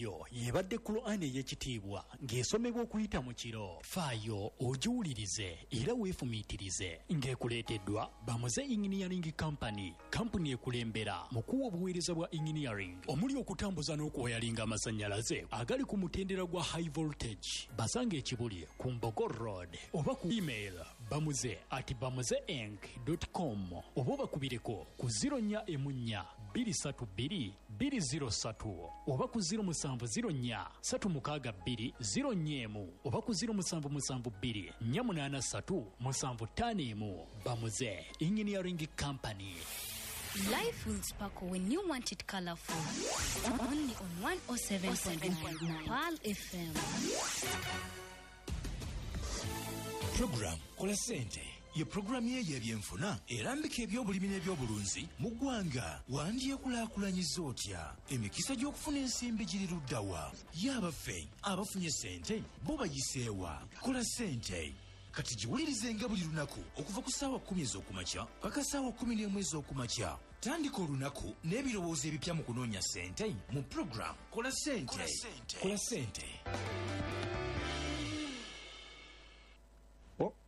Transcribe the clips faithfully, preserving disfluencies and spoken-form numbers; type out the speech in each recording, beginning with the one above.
eyo yebadde Qur'an ey'ekitiibwa ng'esomebwa okuyita mu kiro. Faayo ogiwulirize era weefumiitirize ng'ekuleeteddwa Bamuze Engineering Company, kampuni ekulembera mu kuwa obuweereza bwa engineering omuli okutambuza n'okuwayalinga amasannyalaze agali ku mutendera gwa high voltage. Basanga ekibuli ku Mbogo Road oba ku email bamuze at bamuze inc dot com oba bakubireko ku zero nnya emu nnya bbiri ssatu bbiri bbiri zero ssatu oba ku zero musanvu zero nnya ssatu mukaaga bbiri zero nnya emu oba ku zero musanvu musanvu bbiri nnya munaana ssatu musanvu ttaano emu. Bamuze Engineering Company. Life will sparkle when you want it colorful. Only on one oh seven point nine Pearl F M. Program Kola Sente ye programu y'ebyenfuna erambika ebyobulimi n'ebyobulunzi mu ggwanga. Wandyekulaakulanyiza otya? Emikisa gy'okufuna ensimbi giri luddawa? Y'abaffe abafunye sente bo bayiseewa? Kola Sente kati giwulirize nga buli lunaku okuva ku ssaawa kkumi ez'okumakya paka ssaawa kkumi n'emu ez'okumakya. Tandika olunaku n'ebirowoozo ebipya mu kunoonya sente mu program Kola Sente. Kola Sente. Oh,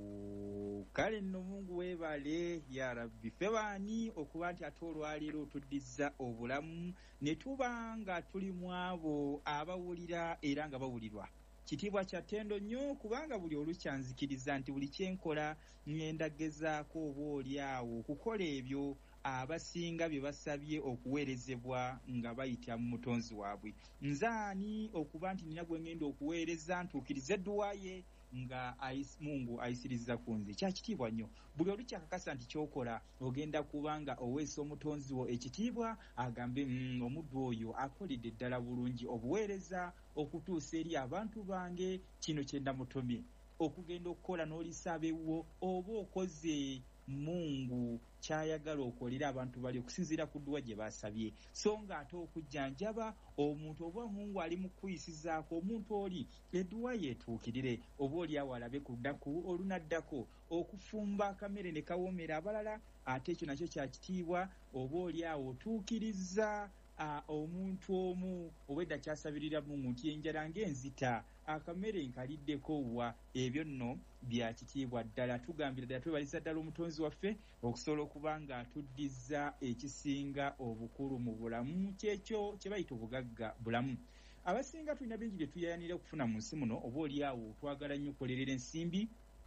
oh. Kale nno Mungu weebale ya Rabbi. Ffe baani okuba nti ate olwaleero otuddiza obulamu ne tuba nga tuli mu abo abawulira era nga bawulirwa. Kitiibwa kya ttendo nnyo kubanga buli olukyanzikiriza nti buli kyenkola ngenda gezaako oba oli awo okukola ebyo abasinga bye basabye okuweerezebwa nga bayita mu mutonzi waabwe. Nzaani okuba nti nina gwe ngenda okuweereza ntuukirize edduwa ye nga Mungu ayisiriza ku nze. Kya kitiibwa nnyo buli olukyakakasa nti kyokola ogenda kubanga oweesa omutonzi wo ekitiibwa agambe mm, omuddu oyo akoledde ddala bulungi obuweereza okutuusa eri abantu bange kino kye ndamutomye okugenda okukola n'olisaaba ewuwo oba okoze Mungu kyayagala okolera abantu bali okusinziira ku dduwa gye basabye. So nga ate okujjanjaba omuntu oba Mungu ali mu kuyisizaako omuntu oli edduwa yeetuukirire oba oli awo alabe ku ddaku olunaddako okufumba akamere ne kawoomera abalala ate ekyo nakyo kya kitiibwa oba oli awo otuukiriza Uh, omuntu omu obwedda kyasabirira Mungu nti enjala ng'enzita akamere nkaliddeko wa ebyo nno bya kitiibwa ddala. Tugambira ddala twebaliza ddala omutonzi waffe okusobola okuba nga atuddiza ekisinga obukulu mu bulamu kyekyo kye bayita obugagga bulamu. Abasinga tulina bingi bye tuyayanira okufuna mu nsi muno oba oli awo twagala nnyo okukolerera ensimbi,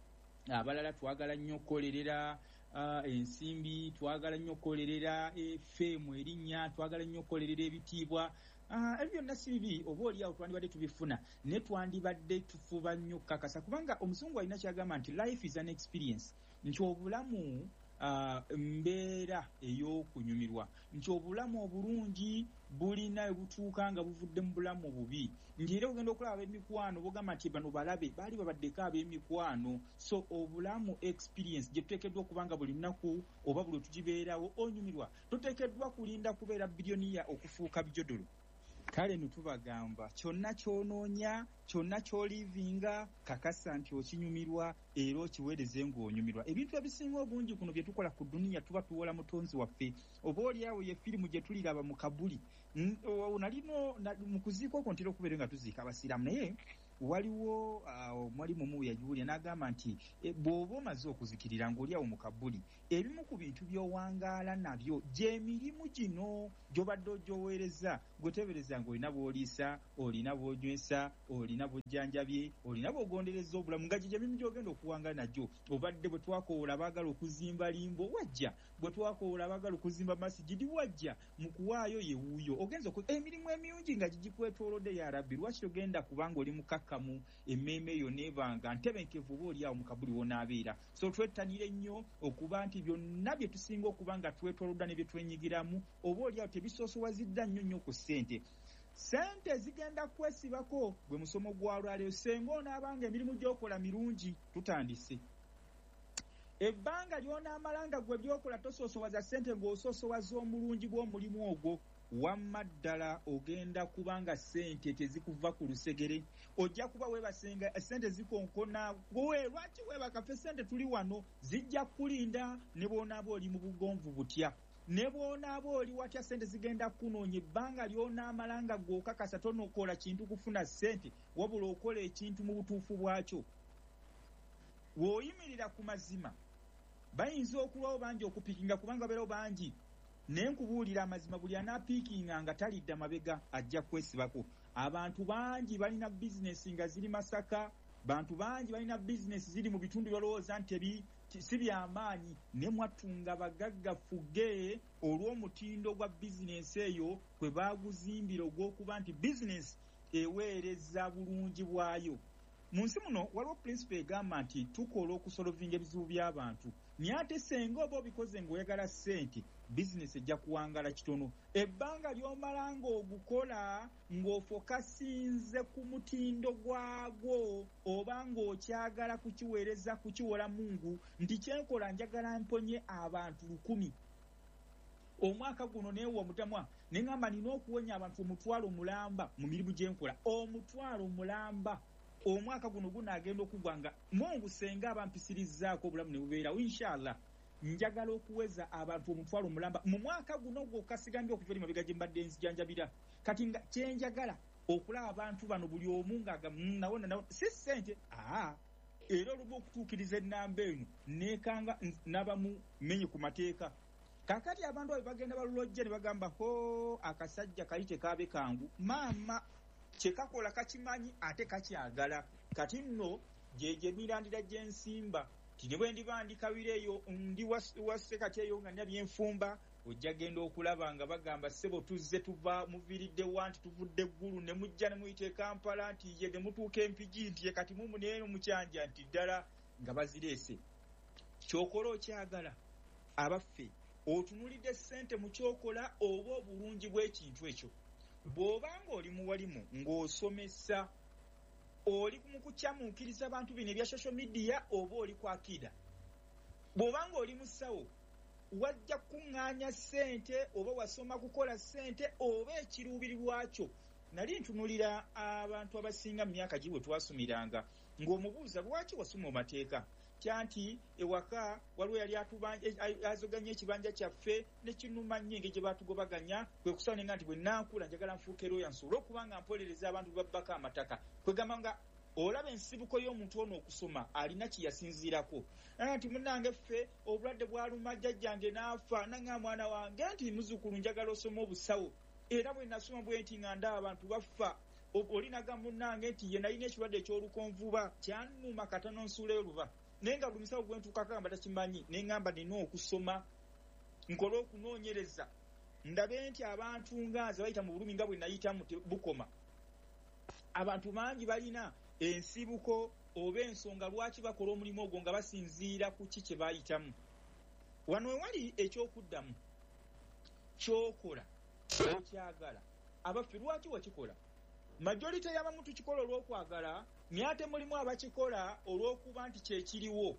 abalala twagala nnyo okukolerera Uh, ensimbi, twagala nnyo okukolerera effeemu erinnya, twagala nnyo okukolerera ebitiibwa. Uh, ebyo byonna si bibi oba oli awo twandibadde tubifuna ne twandibadde tufuba nnyo kakasa kubanga Omuzungu alina kyagamba nti life is an experience, nti obulamu uh, mbeera ey'okunyumirwa, nti obulamu obulungi bulina ebutuuka nga buvudde mu bulamu obubi. Nti era ogenda okulaba ab'emikwano bogamba nti bano balabe baali babaddeko ab'emikwano. So obulamu experience gye tuteekeddwa okubanga buli lunaku oba buli tugibeerawo onyumirwa. Toteekeddwa kulinda kubeera biliyoniya okufuuka bijodolo. Kale nutubagamba kyonna kyonoonya, kyonna kyolivinga, kakasa nti okinyumirwa era okiweereze ng'onyumirwa. Ebintu ebisinga obungi kuno bye tukola ku duniya tuba tuwola mutonzi waffe. Oba oli awo ye firimu gye tuliraba mu kabuli. Nalino mu kuziika okwo ntera okubeera nga tuziika abasiraamu, naye waliwo omwalimu omu yagiwulira n'agamba nti bw'oba omaze okuzikirira ng'oli awo mu kabuli, ebimu ku bintu by'owangaala nabyo gy'emirimu gino gy'obadde ogyoweereza. Gweteebereza ng'olina bw'oliisa, olina bw'onywesa, olina bw'ojjanjabye, olina bw'ogondereza obulamu, nga gye emirimu gy'ogenda okuwangaala nagyo. Obadde bwe twakoola abaagala okuzimba limbo wajja, bwe twakoola abaagala okuzimba masigidi wajja, mu kuwaayo ye wuuyo. Ogenza emirimu emirungi nga gigikwetoolodde ya Rabbi, lwaki ogenda kubanga oli mukakkamu emmeeme eyo neebanga ntebenkevu oba oli awo mu kabuli wonaabeera. So twettanire nnyo okuba nti byonna bye tusinga okuba nga twetoolodda ne bye twenyigiramu oba oli awo tebisoosowazidda nnyo nnyo ku ssente. Sente zigenda kwesibako gwe musomo gwa lwaleero senga onaabanga emirimu gy'okola mirungi. Tutandise ebbanga ly'onaamalanga gwe by'okola tosoosowaza ssente ng'osoosowaza omulungi bw'omulimu ogwo. Wamma ddala ogenda kubanga ssente tezikuva ku lusegere, ojja kuba weebasenga ssente zikonkona. Gwe lwaki weebaka? Ffe ssente tuli wano, zijja kulinda ne bw'onaaba oli mu bugonvu butya. ne bw'onaaba oli watya ssente zigenda kunoonya ebbanga ly'onaamala nga gw'okakasa tonokola kintu kufuna ssente wabula okola ekintu mu butuufu bwakyo. W'oyimirira ku mazima bayinza okulwawo bangi okupiikinga kubanga beerawo bangi, naye nkubuulira amazima buli anaapiikinga nga talidda mabega ajja kwesibako. Abantu bangi balina bizinesi nga ziri Masaka, bantu bangi balina bizinesi ziri mu bitundu byalowooza nti si byamaanyi, ne mwatunga bagaggafuge olw'omutindo gwa bizinesi eyo kwe baaguzimbira ogw'okuba nti bizinesi eweereza bulungi bwayo. Mu nsi muno waliwo prinsipe egamba nti tukola okusolovinga ebizibu by'abantu, naye ate senga oba obikoze ng'oyagala ssente, bizinesi ejja kuwangala kitono. Ebbanga ly'omala ng'ogukola ng'ofokasinze ku mutindo gwagwo oba ng'okyagala kukiweereza kukiwola Mungu nti kyenkola njagala mponye abantu lukumi. Omwaka guno neewa omutamwa ne ngamba nina okuwonya abantu omutwalo mulamba mu mirimu gye nkola. Omutwalo mulamba omwaka guno gunaagenda okugwanga Mungu senga abampisirizaako obulamu ne bubeerawo inshallah. Njagala okuweza abantu omutwalo mulamba mu mwaka guno gw'okasigambye okuva eri mabega gye mbadde nzijanjabira. Kati nga kyenjagala okulaba abantu bano buli omu ng'aga nawona nawo si ssente aa era oluba okutuukiriza ennamba eno neekanga n'abamu menye ku mateeka. Kakati abantu abo bagenda balulojja ne bagamba ho akasajja kali tekaabe kangu maama kyekakola kakimanyi ate kakyagala. Kati nno gye mirandira gy'ensimba tine bwe ndibandikabira eyo ndi wasekati eyo nga nina byenfumba ojja genda okulaba nga bagamba ssebo tuzze tuva muviiridde wanti tuvudde eggulu ne mujja ne muyita e Kampala nti ye ne mutuuka Empigi nti ye kati mumu neeno mukyanja nti ddala nga bazireese. Kyokola okyagala abaffe otunulidde ssente mu kyokola oba obulungi bw'ekintu ekyo. Bw'obanga oli muwalimu ng'osomesa oli mu kukyamuukiriza abantu bino ebya social media oba oli ku akida. Bw'obanga oli musawo wajja kuŋŋaanya ssente oba wasoma kukola ssente oba ekiruubirirwa kyo. Nali ntunulira abantu abasinga mu myaka gye bwe twasomiranga ng'omubuuza lwaki wasoma amateeka kyanti ewaka waliwo yali azoganya ekibanja kyaffe ne kinuma nnyo engeri gye baatugobaganya kwe kusaba nenga nti bwe nankula njagala nfuuke looya nsobole okuba nga mpolereza abantu babbako amataka. Kwegamba nga olaba ensibuko y'omuntu ono okusoma alina kye yasinziirako. Naga nti munnange ffe obulwadde bwaluma jjajjange n'afa nanga mwana wange nti muzzukulu njagala osoma obusawo era bwe nasoma bwe nti nga ndaba abantu bafa. Olinaga munnange nti ye nalina ekirwadde eky'olukonvuba kyannuma katono nsuuleyo luba naye nga buli musawo gwe ntuukako nga takimanyi ne ngamba nina okusoma nkole okunoonyereza ndabe nti abantu nganze bayita mu bulumi nga bwe nayitamu bukoma. Abantu bangi balina ensibuko oba ensonga lwaki bakola omulimu ogwo nga basinziira ku ki kye bayitamu. Wano we wali ekyokuddamu kyokola okyagala abaffe lwaki wakikola. Majority y'abamu tukikola olw'okwagala naye ate mulimu abakikola olw'okuba nti kyekiriwo.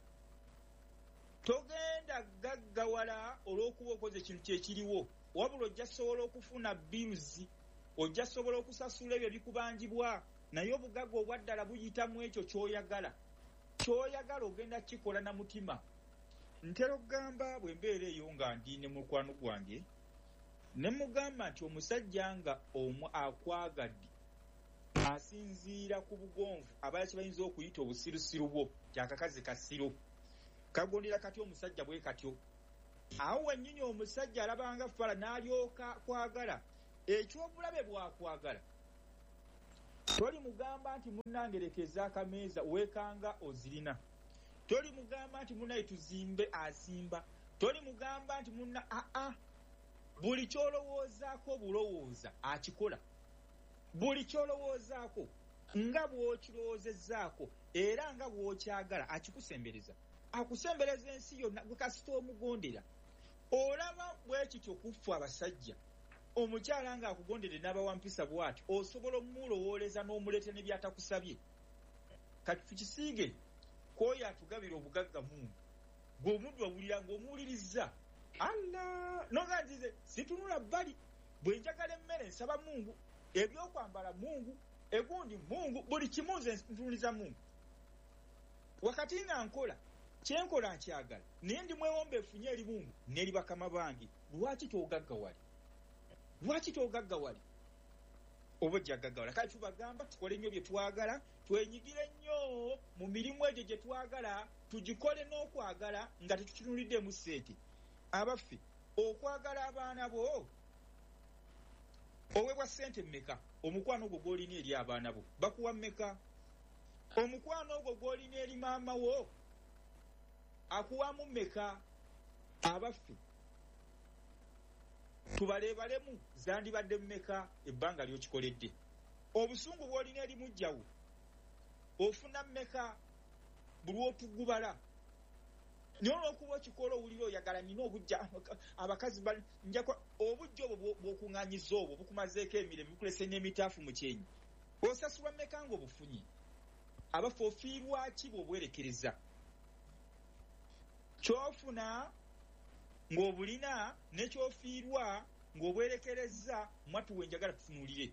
Togenda gaggawala olw'okuba okoze ekintu kyekiriwo wabula ojja sobola okufuna biruzi ojja sobola okusasula ebyo bikubangibwa naye obugagga obwaddala buyitamu ekyo ky'oyagala. Ky'oyagala ogenda kikola na mutima. Ntera okugamba bwe mbeera eyo nga ndi ne mukwano gwange ne mugamba nti omusajja nga omu akwagadde asinziira ku bugonvu abala kye bayinza okuyita obusirusiru bwo kyakakazi kasiro kagondera kati omusajja bwe katyo. Awo wennyini omusajja alabanga fala n'alyoka kwagala ekyobulabe bwakwagala. Toli mugamba nti munnangerekeza akameeza weekanga ozirina. Toli mugamba nti munnaye tuzimbe azimba. Toli mugamba nti munna aa buli kyolowoozaako bulowooza akikola. Buli kyolowoozaako nga bw'okirowoozezzaako era nga bw'okyagala akikusembereza. Akusembereza ensi yonna gwe kasita omugondera. Olaba bwe kityo kufa abasajja omukyala nga akugondere n'abawampisa bw'ati osobola omulowooleza n'omuleeta ne byatakusabye. Kati tukisiige kwoyo atugabira obugagga Mungu ng'omuddu awulira ng'omuwulirizza Allah noga nzize situnula bbali bwe njagala emmere nsaba Mungu ebyokwambala Mungu egundi Mungu buli kimu nze ntunuliza Mungu. Wakati nga nkola kyenkola nkyagala naye ndi mwewombeefu nnyo eri Mungu n'eri bakama bange. Lwaki togaggawali? Lwaki togaggawali? Oba ojja gaggawala. Kale tubagamba tukole nnyo bye twagala, twenyigire nnyo mu mirimu egyo gye twagala, tugikole n'okwagala nga tetutunuliddemu ssente. Abaffe okwagala abaana bo oweebwa ssente mmeka? Omukwano ogwo gw'olina eri abaana bo bakuwa mmeka? Omukwano ogwo gw'olina eri maama wo akuwamu mmeka? Abaffe tubaleebalemu zandibadde mmeka ebbanga ly'okikoledde? Obusungu bw'olina eri mujjawo ofuna mmeka buli otugubala? Naye olw'okuba okikola owulira oyagala nina obujja abakazi njako obujja obwo bw'okuŋŋaanyiza obwo bukumazeeko emirembe bukulese n'emitaafu mu kyenyi. Osasulwa mmeka ng'obufunye? Abaffe ofiirwa ki bw'obwerekereza? Kyofuna ng'obulina n'ekyofiirwa ng'obwerekereza mwatuwe njagala tutunuulire.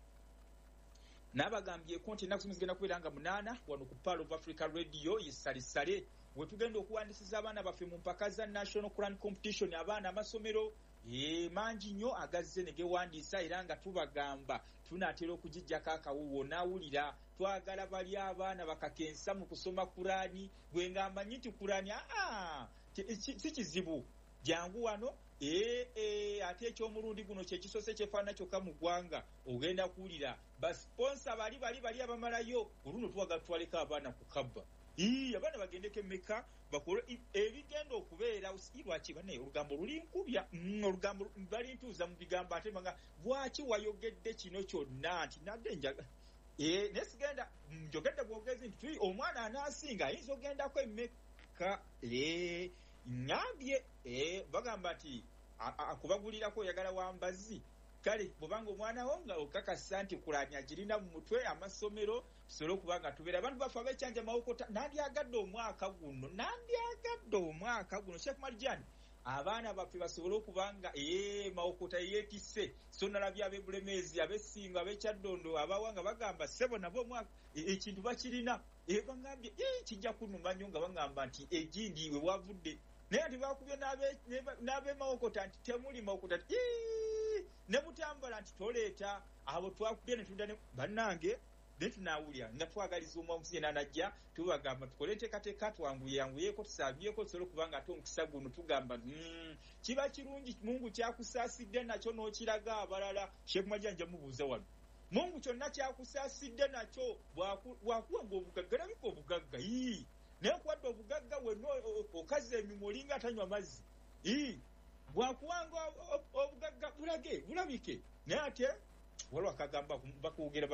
N'abagambyeko nti ennaku zimu zigenda kubeera nga munaana wano ku Pearl of Africa Radio yessalisale we tugenda okuwandisiza abaana baffe mu mpaka za National Quran Competition. Abaana amasomero e mangi nnyo agazze ne gewandiisa era nga tubagamba tunaatera okugijjako akawuwo n'awulira twagala bali abaana bakakensa mu kusoma Kurani. Gwe ng'amanyi nti Kurani aa si kizibu jangu wano ee ee ate eky'omulundi guno kye kisose kyefaana kyokka mu ggwanga ogenda kuwulira basponsa bali bali bali abamalayo oluno tuwaga twaleka abaana ku kabba. Ii abaana bagendeko emmeka bakole ebigenda okubeera lwaki banaye olugambo lulinkubya olugambo balintuuza mu bigambo ate nga bwaki wayogedde kino kyonna nti nadde njaga ee naye sigenda njogedde bwogezi nti tuli omwana anaasinga ayinza ogendako emmeka ee ngambye eh bagamba nti akubagulirako oyagala wambazi. Kale bwobanga omwana wo nga okakasa nti Kurani agirina mu mutwe amasomero tusobole okuba nga tubeera abantu baffe abekyanja mawokota nandyagadde omwaka guno nandyagadde omwaka guno Sheikh Marjan abaana baffe basobole okuba nga ee mawokota yeetisse so nalabye abebulemezi abesinga abekyaddondo abawanga bagamba sebo nabo omwaka ekintu bakirina ee bangambye ee kijja kunuma nnyo nga bangamba nti egindi we wavudde naye nti bakubye n'abemawokota nti temuli mawokota ne mutambula nti toleeta abo twakubye ne tudda bannange ne tunaawulira nga twagaliza omwamusi yena najja tubagamba tukole enteekateeka twanguyeyanguyeeko tusaabyeko tusobole okuba nga ate omukisa guno tugamba kiba kirungi Mungu kyakusaasidde nakyo n'okiraga abalala. Sheikh Majanja mubuuza wano Mungu kyonna kyakusaasidde nakyo bwakuwa ng'obugagga nabiko obugagga ii naye kuwadde obugagga wenna okaza enyuma olinga atanywa mazzi ii bwakuwanga obugagga bulage bulabike naye ate waliwo akagamba bakwogera